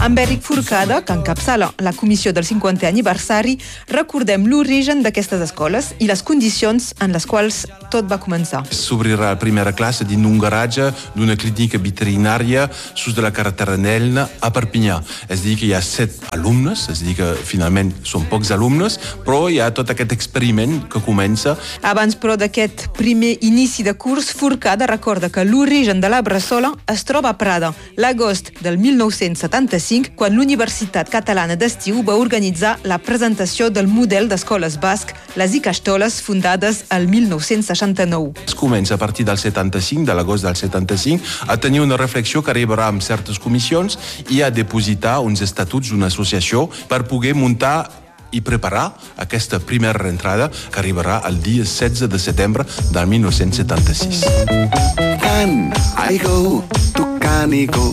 Amb Eric Forcada, que encapçala la comissió del 50è aniversari, recordem l'origen d'aquestes escoles i les condicions en les quals tot va començar. S'obrirà la primera classe dins un garatge d'una clínica veterinària sus de la carretera Nelna a Perpinyà. És a dir, que hi ha 7 alumnes, és a dir, que finalment són pocs alumnes, però hi ha tot aquest experiment que comença. Abans, però, d'aquest primer inici de curs, Forcada recorda que l'origen de la Bressola es troba a Prada, l'agost del 1975, quan l'Universitat Catalana d'Estiu va organitzar la presentació del model d'escoles basc, les Ikastoles, fundades el 1969. Es comença a partir del 75, de l'agost del 75, a tenir una reflexió que arribarà amb certes comissions i a depositar uns estatuts d'una associació per poder muntar i preparar aquesta primera reentrada que arribarà el dia 16 de setembre del 1976. Can I go to Canigo?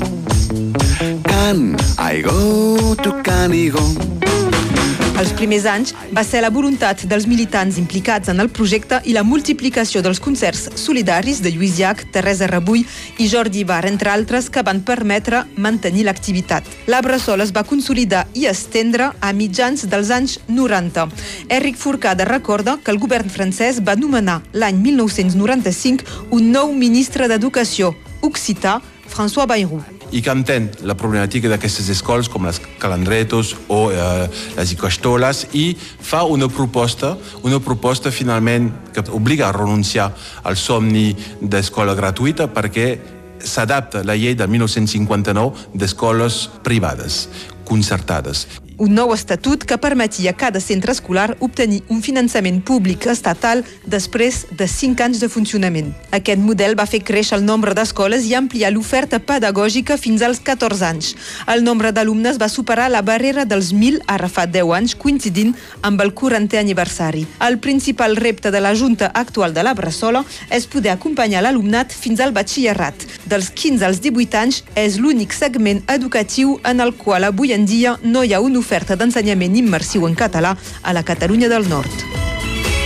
Can I go to Canigo? Els primers anys va ser la voluntat dels militants implicats en el projecte i la multiplicació dels concerts solidaris de Lluís Llach, Teresa Rebull i Jordi Bar, entre altres, que van permetre mantenir l'activitat. La Bressola es va consolidar i estendre a mitjans dels anys 90. Eric Forcada recorda que el govern francès va nomenar l'any 1995 un nou ministre d'Educació, occità, François Bayrou. I que entén la problemàtica d'aquestes escoles com les Calandretos o les Ikastoles i fa una proposta finalment que obliga a renunciar al somni d'escola gratuïta perquè s'adapta la llei del 1959 d'escoles privades, concertades. Un nou estatut que permetia a cada centre escolar obtenir un finançament públic estatal després de 5 anys de funcionament. Aquest model va fer créixer el nombre d'escoles i ampliar l'oferta pedagògica fins als 14 anys. El nombre d'alumnes va superar la barrera dels 1.000 ara fa 10 anys, coincidint amb el 40è aniversari. El principal repte de la Junta actual de la Bressola és poder acompanyar l'alumnat fins al batxillerat. Dels 15 als 18 anys és l'únic segment educatiu en el qual avui en dia no hi ha una oferta d'ensenyament immersiu en català a la Catalunya del Nord.